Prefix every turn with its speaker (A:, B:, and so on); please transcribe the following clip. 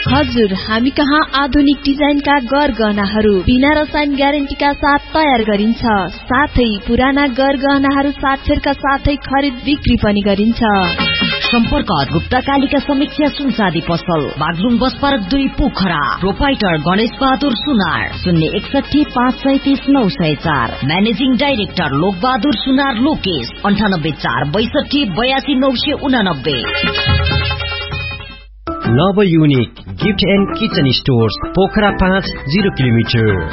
A: हजुर, हामी कहाँ आधुनिक डिजाइनका गरगहनाहरू बिना रसायन ग्यारेन्टीका साथ तयार गरिन्छ। साथै पुराना गरगहनाहरू साक्षरका साथै खरिद बिक्री पनि गरिन्छ।
B: सम्पर्क गुप्ता कालिका समीक्षा सुनसादी पसल, Baglung bus park 2 Pokhara. Proprietor Ganesh Bahadur सुनार, 061 537 904। म्यानेजिङ डाइरेक्टर लोक बहादुर सुनार लोकेश, 98 4 62 82 989।
C: नव unique gift and kitchen stores, Pokhara 5 0 kilometre.